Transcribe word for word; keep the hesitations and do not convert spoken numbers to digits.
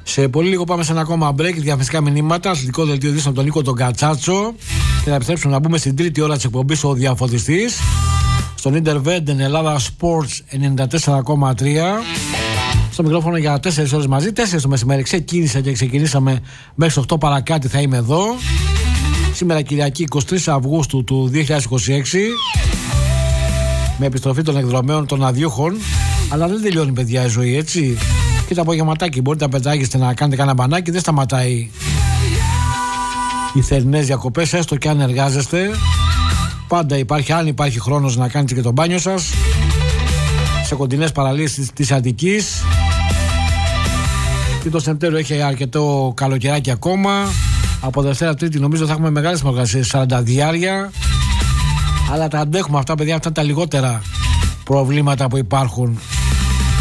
Σε πολύ λίγο πάμε σε ένα ακόμα break. Διαφημιστικά μηνύματα, αθλητικό δελτίο ειδήσεων από τον Νίκο τον Κατσάτσο. Και θα επιστρέψουμε να μπούμε στην τρίτη ώρα της εκπομπής ο Διαφωτιστής. Στον Intervent Ελλάδα Sports ενενήντα τέσσερα κόμμα τρία. Στο μικρόφωνο για τέσσερις ώρες μαζί. τέσσερις το μεσημέρι ξεκίνησα και ξεκινήσαμε μέχρι τις οκτώ παρακάτω θα είμαι εδώ. Σήμερα Κυριακή εικοστή τρίτη Αυγούστου του δύο χιλιάδες είκοσι έξι. Με επιστροφή των εκδρομέων των αδιούχων. Αλλά δεν τελειώνει, παιδιά, η ζωή, έτσι. Και το απογευματάκι μπορείτε να πετάγεστε να κάνετε κανένα μπανάκι, δεν σταματάει. Οι θερινές διακοπές, έστω και αν εργάζεστε, πάντα υπάρχει, αν υπάρχει χρόνος να κάνετε και το μπάνιο σας. Σε κοντινές παραλίες της, της Αττικής. Και το Σεπτέμβριο έχει αρκετό καλοκαιράκι ακόμα. Από Δευτέρα Τρίτη νομίζω θα έχουμε μεγάλες μοργασίες, σαράντα διάρκεια. Αλλά τα αντέχουμε αυτά, παιδιά, αυτά τα λιγότερα προβλήματα που υπάρχουν.